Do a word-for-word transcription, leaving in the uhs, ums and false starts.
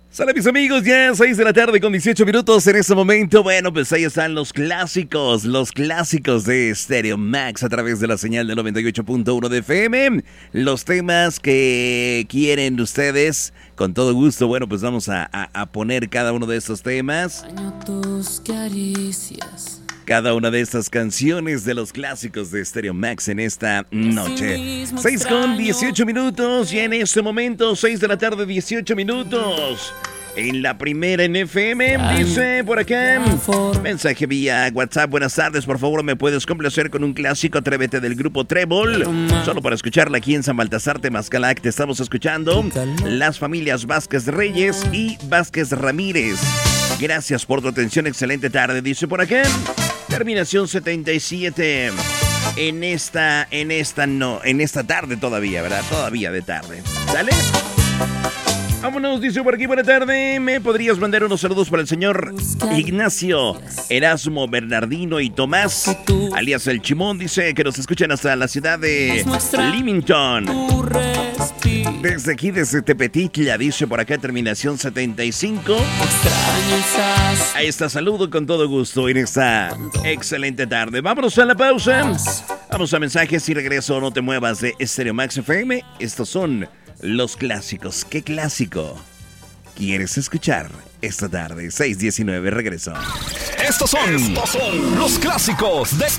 Sale mis amigos, ya seis de la tarde con dieciocho minutos en este momento. Bueno, pues ahí están los clásicos, los clásicos de Stereo Max a través de la señal del noventa y ocho punto uno de F M. Los temas que quieren ustedes, con todo gusto, bueno, pues vamos a, a, a poner cada uno de estos temas. Tus caricias. Cada una de estas canciones de los clásicos de Stereo Max en esta noche. seis con dieciocho minutos y en este momento seis de la tarde dieciocho minutos. En la primera en F M, dice por acá, mensaje vía WhatsApp, buenas tardes, por favor me puedes complacer con un clásico, Atrévete del grupo Trébol, solo para escucharla aquí en San Baltasar, Temazcalac, te estamos escuchando, las familias Vázquez Reyes y Vázquez Ramírez. Gracias por tu atención, excelente tarde, dice por acá, terminación setenta y siete, en esta, en esta no, en esta tarde todavía, ¿verdad? Todavía de tarde, ¿sale? Vámonos, dice por aquí, buena tarde. ¿Me podrías mandar unos saludos para el señor Ignacio, Erasmo, Bernardino y Tomás, alias El Chimón? Dice que nos escuchan hasta la ciudad de Limington. Desde aquí, desde Tepetitla, dice por acá, terminación setenta y cinco. Ahí está, saludo con todo gusto en esta excelente tarde. Vámonos a la pausa. Vamos a mensajes y regreso. No te muevas de Stereo Max F M. Estos son los clásicos. ¿Qué clásico quieres escuchar esta tarde? seis diecinueve, regreso. Estos son, Estos son los clásicos de